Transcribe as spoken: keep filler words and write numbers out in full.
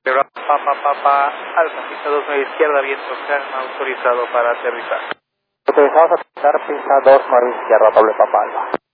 Papa, Papa, Alfa, pista dos nueve izquierda, viento calma, autorizado para aterrizar. Autorizados a aterrizar, pista dos nueve izquierda, doble Papa Alfa.